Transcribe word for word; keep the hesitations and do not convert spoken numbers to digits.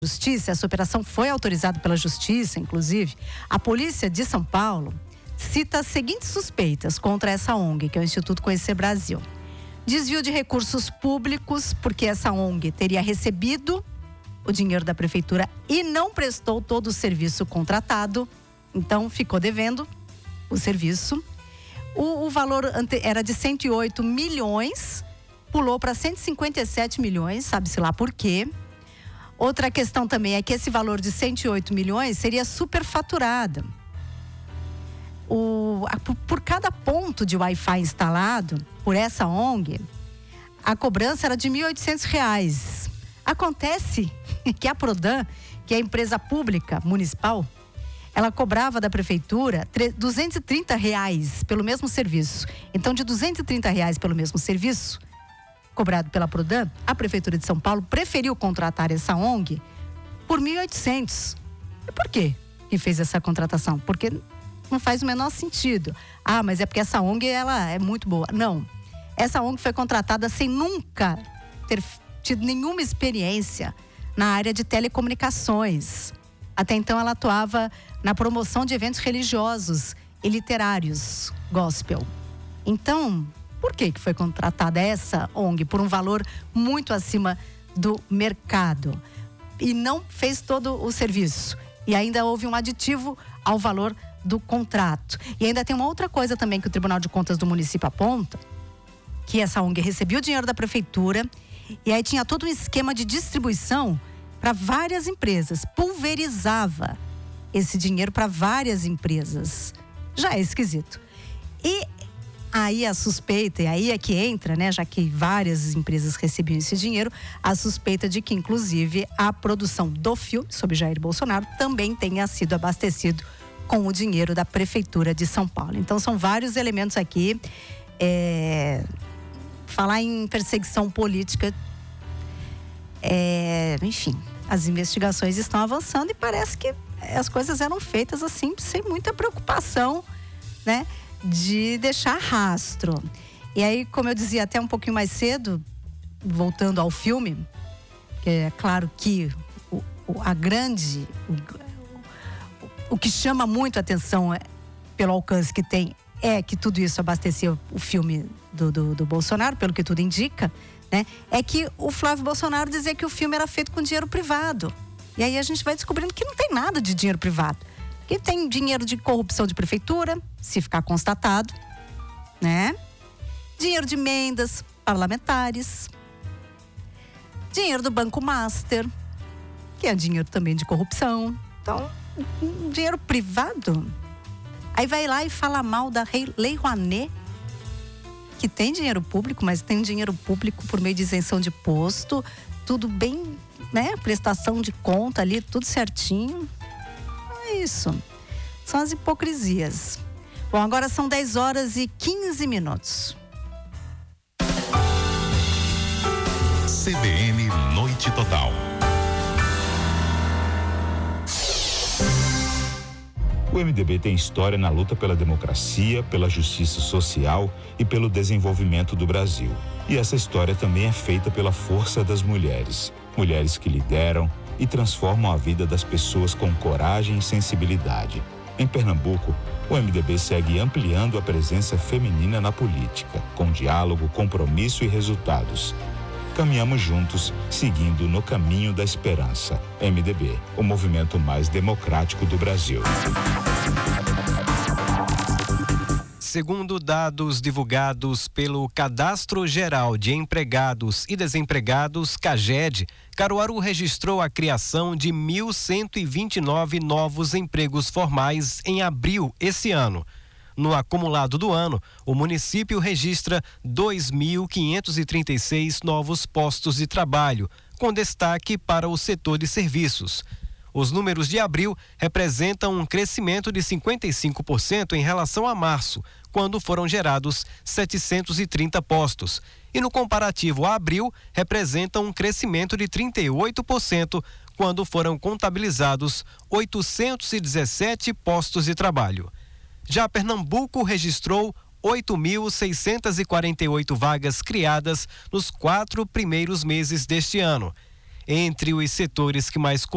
Justiça, essa operação foi autorizada pela Justiça, inclusive. A Polícia de São Paulo cita as seguintes suspeitas contra essa O N G, que é o Instituto Conhecer Brasil. Desvio de recursos públicos, porque essa O N G teria recebido o dinheiro da prefeitura e não prestou todo o serviço contratado, então ficou devendo o serviço. O, o valor ante, era de cento e oito milhões, pulou para cento e cinquenta e sete milhões, sabe-se lá por quê. Outra questão também é que esse valor de cento e oito milhões seria superfaturado. O, a, por cada ponto de Wi-Fi instalado por essa O N G, a cobrança era de mil e oitocentos reais. Acontece que a Prodan, que é a empresa pública municipal, ela cobrava da prefeitura duzentos e trinta reais pelo mesmo serviço. Então, de duzentos e trinta reais pelo mesmo serviço, cobrado pela Prodan, a Prefeitura de São Paulo preferiu contratar essa O N G por mil e oitocentos. E por quê que fez essa contratação? Porque não faz o menor sentido. Ah, mas é porque essa O N G ela é muito boa. Não. Essa O N G foi contratada sem nunca ter tido nenhuma experiência na área de telecomunicações. Até então ela atuava na promoção de eventos religiosos e literários, gospel. Então, por que que foi contratada essa O N G por um valor muito acima do mercado? E não fez todo o serviço. E ainda houve um aditivo ao valor do contrato. E ainda tem uma outra coisa também que o Tribunal de Contas do município aponta, que essa O N G recebia o dinheiro da prefeitura e aí tinha todo um esquema de distribuição para várias empresas. Pulverizava esse dinheiro para várias empresas. Já é esquisito. E aí a suspeita, e aí é que entra, né, já que várias empresas recebiam esse dinheiro, a suspeita de que, inclusive, a produção do filme sobre Jair Bolsonaro também tenha sido abastecido com o dinheiro da Prefeitura de São Paulo. Então, são vários elementos aqui. É... Falar em perseguição política, é... enfim, as investigações estão avançando e parece que as coisas eram feitas assim, sem muita preocupação, né, de deixar rastro. E aí, como eu dizia até um pouquinho mais cedo, voltando ao filme, é claro que o, o, a grande, o, o que chama muito a atenção é, pelo alcance que tem, é que tudo isso abastecia o filme do, do, do Bolsonaro, pelo que tudo indica, né? É que o Flávio Bolsonaro dizia que o filme era feito com dinheiro privado. E aí a gente vai descobrindo que não tem nada de dinheiro privado. Que tem dinheiro de corrupção de prefeitura, se ficar constatado, né? Dinheiro de emendas parlamentares. Dinheiro do Banco Master, que é dinheiro também de corrupção. Então, dinheiro privado. Aí vai lá e fala mal da Lei Rouanet, que tem dinheiro público, mas tem dinheiro público por meio de isenção de imposto, tudo bem, né? Prestação de conta ali, tudo certinho. É isso. São as hipocrisias. Bom, agora são dez horas e quinze minutos. C B N Noite Total. O M D B tem história na luta pela democracia, pela justiça social e pelo desenvolvimento do Brasil. E essa história também é feita pela força das mulheres. Mulheres que lideram e transformam a vida das pessoas com coragem e sensibilidade. Em Pernambuco, o M D B segue ampliando a presença feminina na política, com diálogo, compromisso e resultados. Caminhamos juntos, seguindo no caminho da esperança. M D B, o movimento mais democrático do Brasil. Segundo dados divulgados pelo Cadastro Geral de Empregados e Desempregados, CAGED, Caruaru registrou a criação de mil cento e vinte e nove novos empregos formais em abril esse ano. No acumulado do ano, o município registra dois mil quinhentos e trinta e seis novos postos de trabalho, com destaque para o setor de serviços. Os números de abril representam um crescimento de cinquenta e cinco por cento em relação a março, quando foram gerados setecentos e trinta postos. E no comparativo a abril, representam um crescimento de trinta e oito por cento, quando foram contabilizados oitocentos e dezessete postos de trabalho. Já Pernambuco registrou oito mil seiscentos e quarenta e oito vagas criadas nos quatro primeiros meses deste ano. Entre os setores que mais